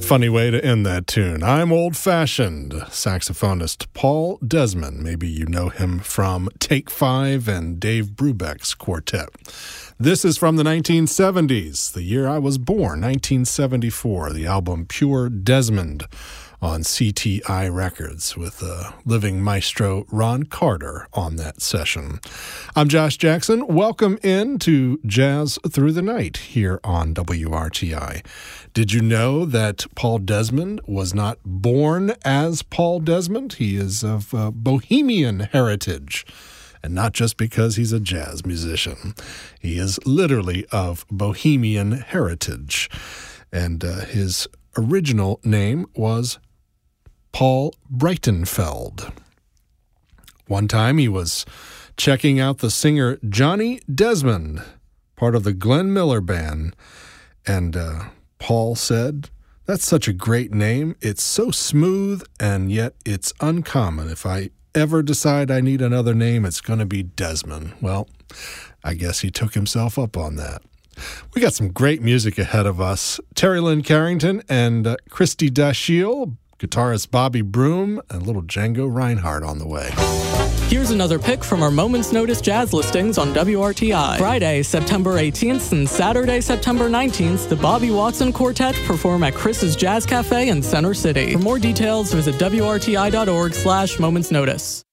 Funny way to end that tune. I'm old-fashioned. Saxophonist Paul Desmond. Maybe you know him from Take Five and Dave Brubeck's quartet. This is from the 1970s, the year I was born, 1974. The album Pure Desmond on CTI Records with living maestro Ron Carter on that session. I'm Josh Jackson. Welcome in to Jazz Through the Night here on WRTI. Did you know that Paul Desmond was not born as Paul Desmond? He is of Bohemian heritage. And not just because he's a jazz musician. He is literally of Bohemian heritage. And his original name was Paul Breitenfeld. One time he was checking out the singer Johnny Desmond, part of the Glenn Miller Band, and Paul said, "That's such a great name. It's so smooth, and yet it's uncommon. If I ever decide I need another name, it's going to be Desmond." Well, I guess he took himself up on that. We got some great music ahead of us. Terry Lynn Carrington and Christy Dashiell, guitarist Bobby Broom, and little Django Reinhardt on the way. Here's another pick from our Moment's Notice jazz listings on WRTI. Friday, September 18th and Saturday, September 19th, the Bobby Watson Quartet perform at Chris's Jazz Cafe in Center City. For more details, visit WRTI.org/Moment's Notice.